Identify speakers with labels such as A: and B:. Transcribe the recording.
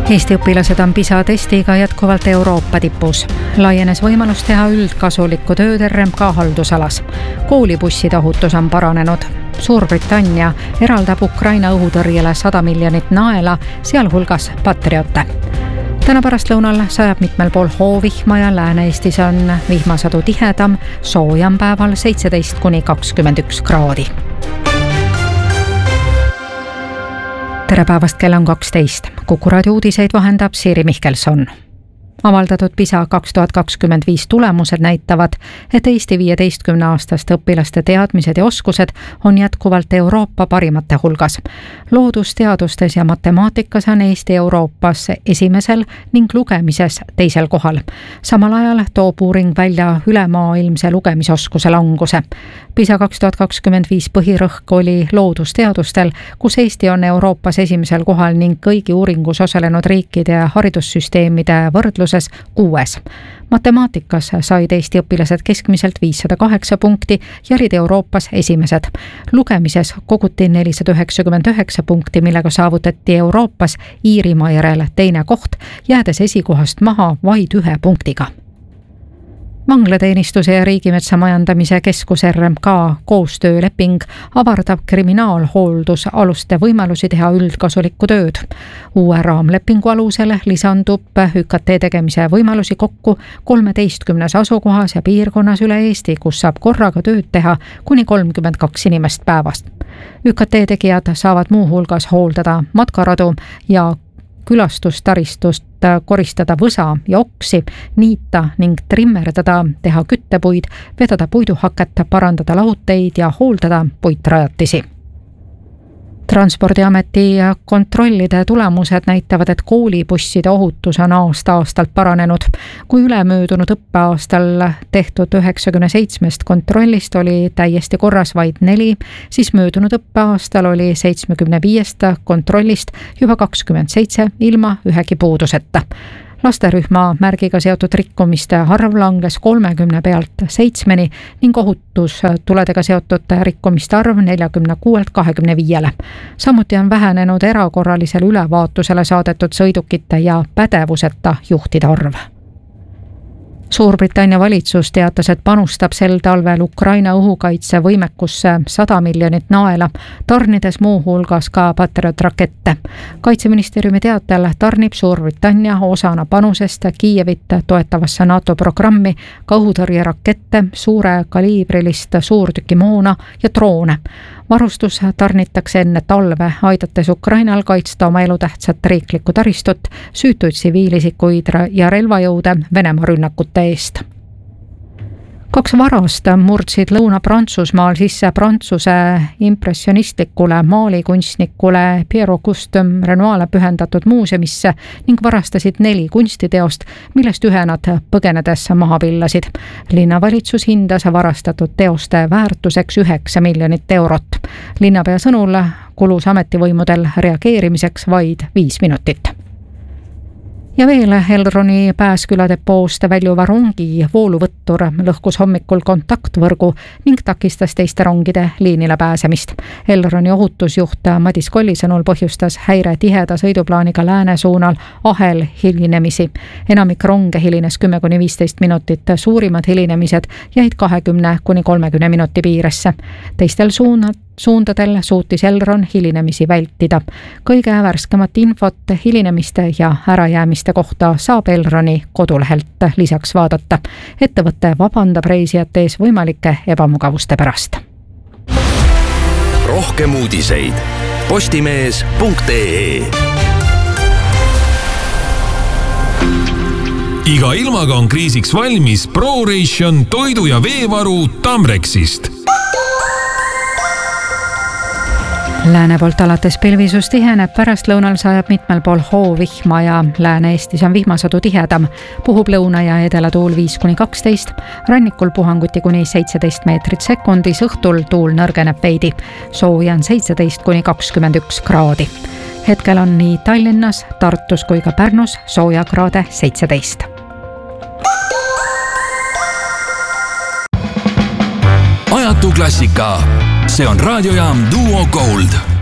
A: Eesti õpilased on PISA testiga jätkuvalt Euroopa tipus. Laienes võimalus teha üldkasulikku tööd RMK haldusalas. Koolibusside ohutus on paranenud. Suurbritannia eraldab Ukraina õhutõrjele 100 miljonit naela, sealhulgas patriote. Täna pärastlõunal sajab mitmel pool hoovihma ja Lääne-Eestis on vihmasadu tihedam, soojam päeval 17–21 kraadi. Tere päevast, kell on 12. Kuku raadio uudiseid vahendab Siiri Mihkelson. Avaldatud PISA 2025 tulemused näitavad, et Eesti 15-aastaste õpilaste teadmised ja oskused on jätkuvalt Euroopa parimate hulgas. Loodusteadustes ja matemaatikas on Eesti Euroopas esimesel ning lugemises teisel kohal. Samal ajal toob uuring välja ülemaailmse lugemisoskuse languse. PISA 2025 põhirõhk oli loodusteadustel, kus Eesti on Euroopas esimesel kohal ning kõigi uuringus osalenud riikide ja haridussüsteemide võrdluses 6. Matemaatikas said Eesti õpilased keskmiselt 508 punkti ja olid Euroopas esimesed. Lugemises koguti 499 punkti, millega saavutati Euroopas Iirimaa järel teine koht, jäädes esikohast maha vaid 1 punktiga. Vanglateenistuse ja Riigimetsa Majandamise Keskuse RMK koostööleping avardab kriminaalhooldusaluste võimalusi teha üldkasulikku tööd. Uue raamlepingu alusel lisandub ÜKT tegemise võimalusi kokku 13 asukohas ja piirkonnas üle Eesti, kus saab korraga tööd teha kuni 32 inimest päevast. ÜKT tegijad saavad muu hulgas hooldada matkaradu ja külastustaristust, koristada võsa ja oksi, niita ning trimmerdada, teha küttepuid, vedada puiduhaket, parandada lahuteid ja hooldada puitrajatisi. Transpordiameti kontrollide tulemused näitavad, et koolibusside ohutus on aasta-aastalt paranenud. Kui ülemöödunud õppeaastal tehtud 97 kontrollist oli täiesti korras vaid 4, siis möödunud õppeaastal oli 75 kontrollist juba 27 ilma ühegi puuduseta. Lasterühma märgiga seotud rikkumiste arv langes 30 pealt 7-ni ning ohutustuledega seotud rikkumiste arv 46-lt 25-le. Samuti on vähenenud erakorralisele ülevaatusele saadetud sõidukite ja pädevuseta juhtide arv. Suurbritannia valitsus teatas, et panustab sel talvel Ukraina õhukaitse võimekusse 100 miljonit naela, tarnides muu hulgas ka patriotrakette. Kaitseministeeriumi teatel tarnib Suurbritannia osana panusest Kiievit toetavasse NATO programmi ka õhutõrjerakette, suure kaliibrilist suurtükimoona ja droone. Varustus tarnitakse enne talve, aidates Ukrainal kaitsta oma elutähtsat riiklikku taristut, süütuid tsiviilisikuid ja relvajõude Venemaa rünnakute eest. 2 varast murdsid Lõuna-Prantsusmaal sisse Prantsuse impressionistlikule maalikunstnikule Pierre Auguste Renoir'le pühendatud muuseumisse ning varastasid 4 kunstiteost, millest ühe nad põgenedes maha pillasid. Linnavalitsus hindas varastatud teoste väärtuseks 9 miljonit eurot. Linnapea sõnul kulus ametivõimudel reageerimiseks vaid 5 minutit. Ja veel Elroni Pääsküla depoost väljuva rongi vooluvõttur lõhkus hommikul kontaktvõrgu ning takistas teiste rongide liinile pääsemist. Elroni ohutusjuht Madis Kolli sõnul põhjustas häire tiheda sõiduplaaniga lääne suunal ahel hilinemisi. Enamik ronge hilines 10–15 minutit, suurimad hilinemised jäid 20–30 minuti piiresse. Teistel suundadel suutis Elron hilinemisi vältida. Kõige värskemat infot hilinemiste ja ärajäämiste kohta saab Elroni kodulehelt lisaks vaadata. Ettevõte vabandab reisijate ees võimalike ebamugavuste pärast.
B: Rohkem uudiseid postimees.ee. Iga ilmaga on kriisiks valmis ProRation toidu- ja veevaru Tamrexist.
A: Lääne poolt alates pilvisus tiheneb, pärastlõunal sajab mitmel pool hoovihma ja Lääne-Eestis on vihmasadu tihedam. Puhub lõuna- ja edelatuul 5–12, rannikul puhanguti kuni 17 meetrit sekundis, õhtul tuul nõrgeneb veidi. Sooja on 17–21 kraadi. Hetkel on nii Tallinnas, Tartus kui ka Pärnus soojakraade 17.
B: Ajatu klassika. See on raadiojaam Duo Gold.